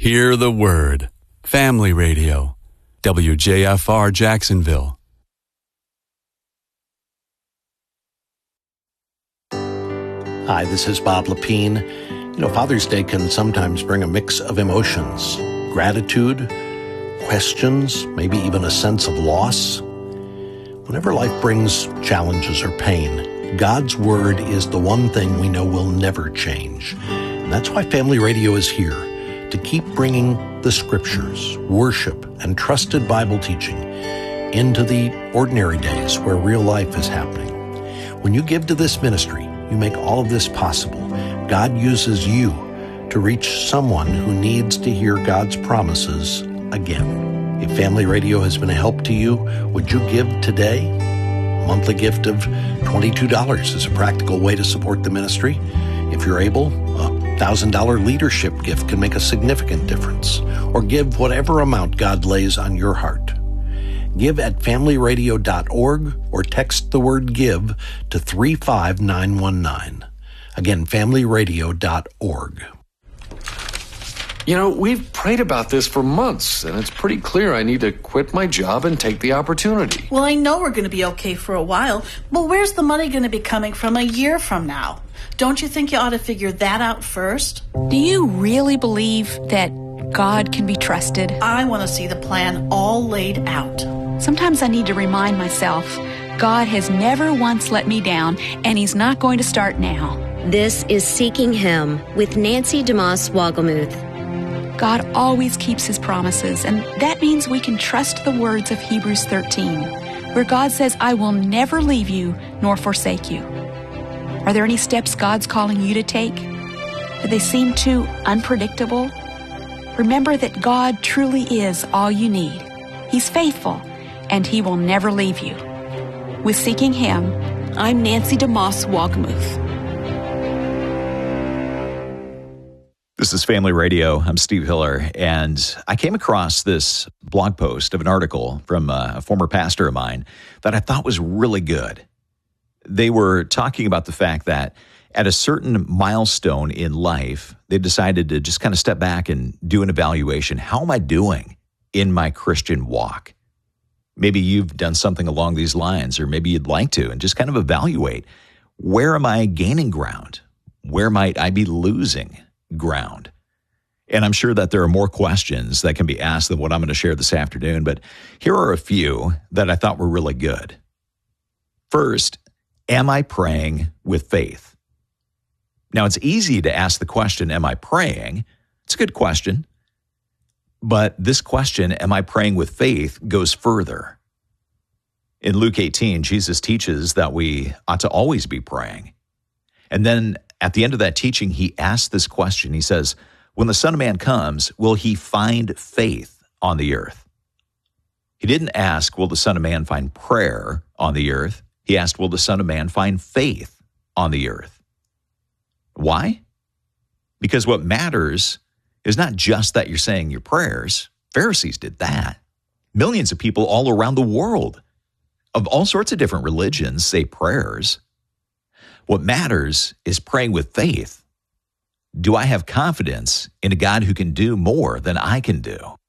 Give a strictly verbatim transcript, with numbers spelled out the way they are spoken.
Hear the word. Family Radio. W J F R Jacksonville. Hi, this is Bob Lepine. You know, Father's Day can sometimes bring a mix of emotions, gratitude, questions, maybe even a sense of loss. Whenever life brings challenges or pain, God's Word is the one thing we know will never change. And that's why Family Radio is here, to keep bringing the Scriptures, worship, and trusted Bible teaching into the ordinary days where real life is happening. When you give to this ministry, you make all of this possible. God uses you to reach someone who needs to hear God's promises again. If Family Radio has been a help to you, would you give today? A monthly gift of twenty-two dollars is a practical way to support the ministry. If you're able, a one thousand dollars leadership gift can make a significant difference. Or give whatever amount God lays on your heart. Give at family radio dot org or text the word GIVE to three five nine one nine. Again, family radio dot org. You know, we've prayed about this for months, and it's pretty clear I need to quit my job and take the opportunity. Well, I know we're going to be okay for a while, but where's the money going to be coming from a year from now? Don't you think you ought to figure that out first? Do you really believe that God can be trusted? I want to see the plan all laid out. Sometimes I need to remind myself, God has never once let me down, and He's not going to start now. This is Seeking Him with Nancy DeMoss Wogelmuth. God always keeps His promises, and that means we can trust the words of Hebrews thirteen, where God says, I will never leave you nor forsake you. Are there any steps God's calling you to take? Do they seem too unpredictable? Remember that God truly is all you need. He's faithful, and He will never leave you. With Seeking Him, I'm Nancy DeMoss Wogelmuth. This is Family Radio. I'm Steve Hiller, and I came across this blog post of an article from a former pastor of mine that I thought was really good. They were talking about the fact that at a certain milestone in life, they decided to just kind of step back and do an evaluation. How am I doing in my Christian walk? Maybe you've done something along these lines, or maybe you'd like to, and just kind of evaluate, where am I gaining ground? Where might I be losing ground? And I'm sure that there are more questions that can be asked than what I'm going to share this afternoon, but here are a few that I thought were really good. First, am I praying with faith? Now, it's easy to ask the question, am I praying? It's a good question. But this question, am I praying with faith, goes further. In Luke eighteen, Jesus teaches that we ought to always be praying. And then at the end of that teaching, he asks this question. He says, when the Son of Man comes, will he find faith on the earth? He didn't ask, will the Son of Man find prayer on the earth? He asked, will the Son of Man find faith on the earth? Why? Because what matters is not just that you're saying your prayers. Pharisees did that. Millions of people all around the world of all sorts of different religions say prayers. What matters is praying with faith. Do I have confidence in a God who can do more than I can do?